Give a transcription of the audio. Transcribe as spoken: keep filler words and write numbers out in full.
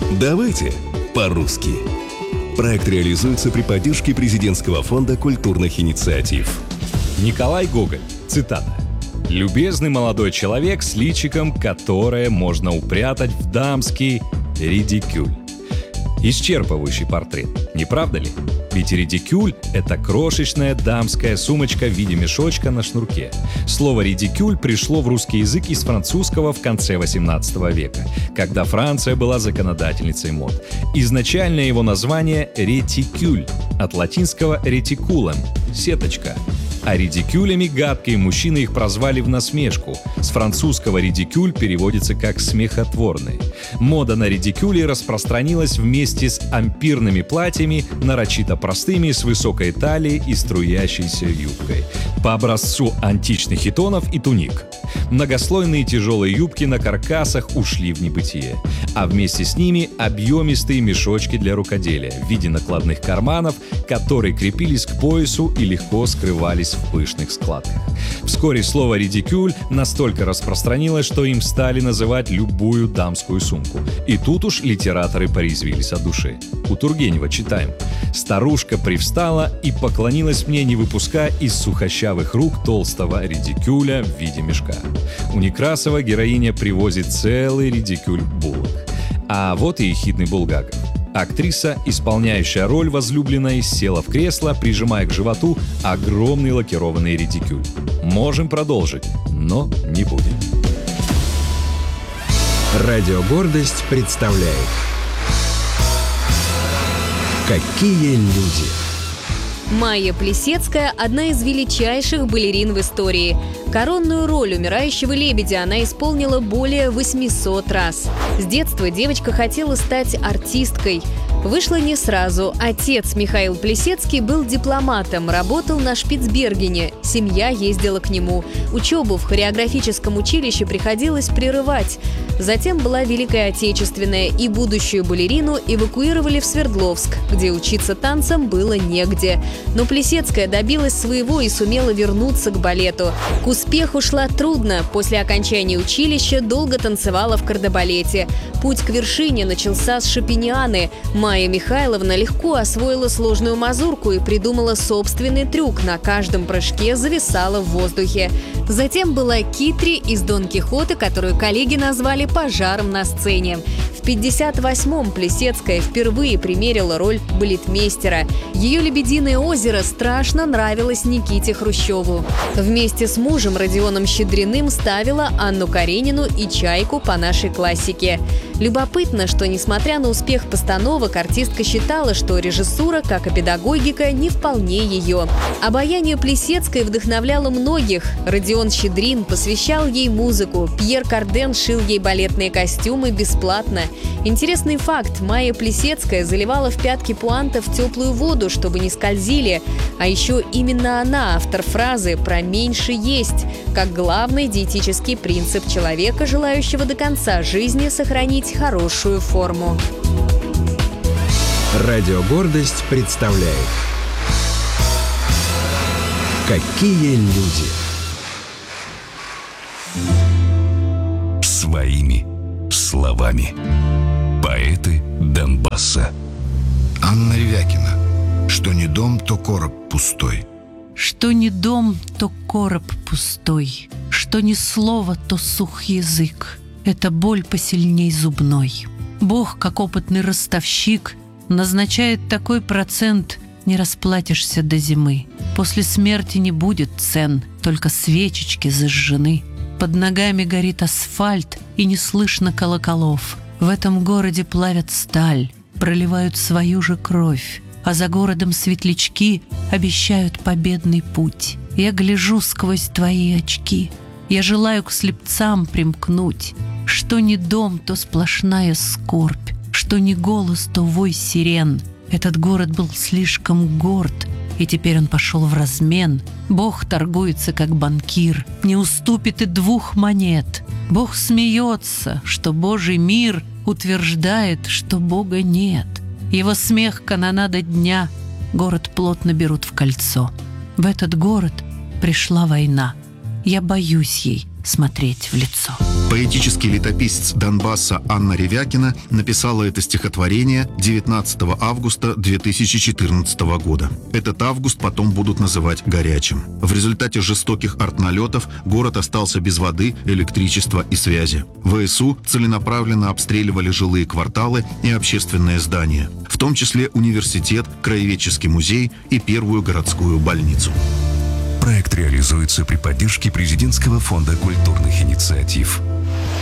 Давайте по-русски. Проект реализуется при поддержке Президентского фонда культурных инициатив. Николай Гоголь. Цитата. «Любезный молодой человек с личиком, которое можно упрятать в дамский редикюль». Исчерпывающий портрет, не правда ли? Ведь редикюль – это крошечная дамская сумочка в виде мешочка на шнурке. Слово «редикюль» пришло в русский язык из французского в конце восемнадцатого века, когда Франция была законодательницей мод. Изначально его название – ретикюль, от латинского «ретикулем» – сеточка. А редикюлями гадкие мужчины их прозвали в насмешку. С французского «редикюль» переводится как «смехотворный». Мода на редикюли распространилась вместе с ампирными платьями, нарочито простыми, с высокой талией и струящейся юбкой, по образцу античных хитонов и туник. Многослойные тяжелые юбки на каркасах ушли в небытие, а вместе с ними объемистые мешочки для рукоделия в виде накладных карманов, которые крепились к поясу и легко скрывались в пышных складках. Вскоре слово «редикюль» настолько распространилось, что им стали называть любую дамскую сумку. И тут уж литераторы порезвились от души. У Тургенева читаем: «Старушка привстала и поклонилась мне, не выпуская из сухощавых рук толстого редикюля в виде мешка». У Некрасова героиня привозит целый редикюль булок. А вот и ехидный Булгаков. Актриса, исполняющая роль возлюбленной, села в кресло, прижимая к животу огромный лакированный редикюль. Можем продолжить, но не будем. Радио «Гордость» представляет «Какие люди». Майя Плисецкая – одна из величайших балерин в истории. Коронную роль умирающего лебедя она исполнила более восьмисот раз. С детства девочка хотела стать артисткой. Вышло не сразу. Отец Михаил Плисецкий был дипломатом, работал на Шпицбергене. Семья ездила к нему. Учебу в хореографическом училище приходилось прерывать. Затем была Великая Отечественная, и будущую балерину эвакуировали в Свердловск, где учиться танцам было негде. Но Плисецкая добилась своего и сумела вернуться к балету. К успеху шла трудно. После окончания училища долго танцевала в кардебалете. Путь к вершине начался с Шопенианы. Майя Михайловна легко освоила сложную мазурку и придумала собственный трюк. На каждом прыжке зависала в воздухе. Затем была Китри из Дон Кихота, которую коллеги назвали «пожаром на сцене». В пятьдесят восьмом Плисецкая впервые примерила роль балетмейстера. Ее «Лебединое озеро» страшно нравилось Никите Хрущеву. Вместе с мужем Родионом Щедриным ставила Анну Каренину и «Чайку» по нашей классике. Любопытно, что, несмотря на успех постановок, артистка считала, что режиссура, как и педагогика, не вполне ее. Обаяние Плисецкой вдохновляло многих. Родион Щедрин посвящал ей музыку, Пьер Карден шил ей балетные костюмы бесплатно. Интересный факт: Майя Плисецкая заливала в пятки пуантов теплую воду, чтобы не скользили. А еще именно она автор фразы про «меньше есть», как главный диетический принцип человека, желающего до конца жизни сохранить хорошую форму. Радио «Гордость» представляет «Какие люди». Своими словами. Поэты Донбасса. Анна Ревякина. Что не дом, то короб пустой. Что не дом, то короб пустой. Что ни слово, то сух язык. Это боль посильней зубной. Бог, как опытный ростовщик, назначает такой процент, не расплатишься до зимы. После смерти не будет цен, только свечечки зажжены. Под ногами горит асфальт, и не слышно колоколов. В этом городе плавят сталь, проливают свою же кровь. А за городом светлячки обещают победный путь. Я гляжу сквозь твои очки. Я желаю к слепцам примкнуть. Что ни дом, то сплошная скорбь. Что ни голос, то вой сирен. Этот город был слишком горд, и теперь он пошел в размен. Бог торгуется, как банкир, не уступит и двух монет. Бог смеется, что Божий мир утверждает, что Бога нет. Его смех — канонада дня. Город плотно берут в кольцо. В этот город пришла война. Я боюсь ей смотреть в лицо. Поэтический летописец Донбасса Анна Ревякина написала это стихотворение девятнадцатого августа две тысячи четырнадцатого года. Этот август потом будут называть горячим. В результате жестоких артналетов город остался без воды, электричества и связи. ВСУ целенаправленно обстреливали жилые кварталы и общественные здания, в том числе университет, краеведческий музей и первую городскую больницу. Проект реализуется при поддержке Президентского фонда культурных инициатив.